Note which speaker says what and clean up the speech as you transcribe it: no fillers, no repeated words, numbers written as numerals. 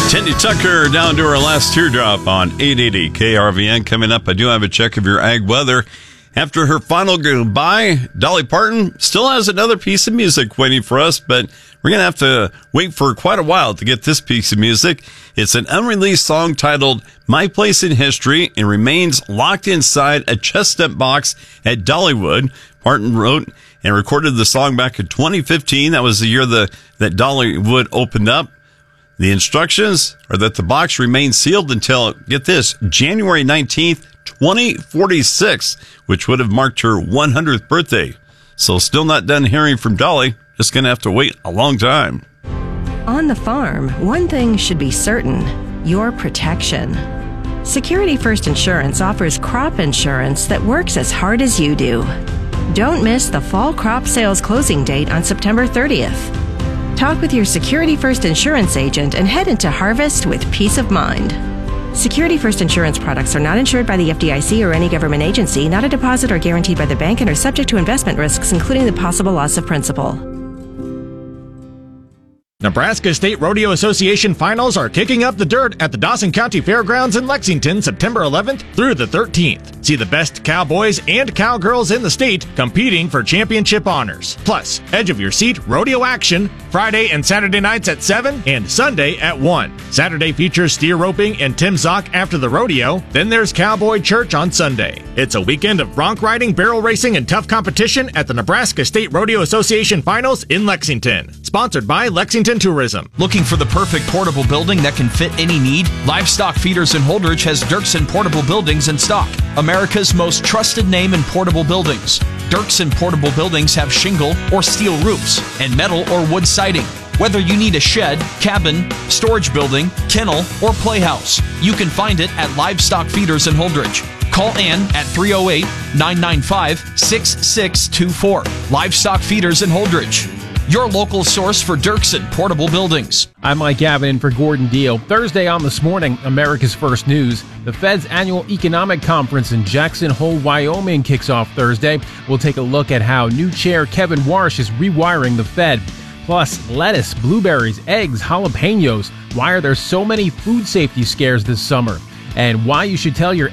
Speaker 1: Cindy Tucker down to her last teardrop on 880 KRVN. Coming up, I do have a check of your ag weather. After her final goodbye, Dolly Parton still has another piece of music waiting for us, but we're going to have to wait for quite a while to get this piece of music. It's an unreleased song titled My Place in History and remains locked inside a chestnut box at Dollywood. Parton wrote and recorded the song back in 2015. That was the year that Dollywood opened up. The instructions are that the box remains sealed until, get this, January 19th, 2046, which would have marked her 100th birthday. So still not done hearing from Dolly. Just going to have to wait a long time.
Speaker 2: On the farm, one thing should be certain: your protection. Security First Insurance offers crop insurance that works as hard as you do. Don't miss the fall crop sales closing date on September 30th. Talk with your Security First Insurance agent and head into harvest with peace of mind. Security First Insurance products are not insured by the FDIC or any government agency, not a deposit or guaranteed by the bank, and are subject to investment risks, including the possible loss of principal.
Speaker 3: Nebraska State Rodeo Association finals are kicking up the dirt at the Dawson County Fairgrounds in Lexington, September 11th through the 13th. See the best cowboys and cowgirls in the state competing for championship honors. Plus, edge of your seat rodeo action Friday and Saturday nights at 7 and Sunday at 1. Saturday features steer roping and Tim Zock after the rodeo. Then there's Cowboy Church on Sunday. It's a weekend of bronc riding, barrel racing, and tough competition at the Nebraska State Rodeo Association finals in Lexington. Sponsored by Lexington Tourism.
Speaker 4: Looking for the perfect portable building that can fit any need? Livestock Feeders in Holdrege has Dirksen Portable Buildings in stock. America's most trusted name in portable buildings. Dirksen Portable Buildings have shingle or steel roofs and metal or wood siding. Whether you need a shed, cabin, storage building, kennel, or playhouse, you can find it at Livestock Feeders in Holdrege. Call Ann at 308-995-6624. Livestock Feeders in Holdrege, your local source for Dirksen Portable Buildings.
Speaker 5: I'm Mike Gavin in for Gordon Deal. Thursday on This Morning, America's First News. The Fed's annual economic conference in Jackson Hole, Wyoming kicks off Thursday. We'll take a look at how new chair Kevin Warsh is rewiring the Fed. Plus, lettuce, blueberries, eggs, jalapenos. Why are there so many food safety scares this summer? And why you should tell your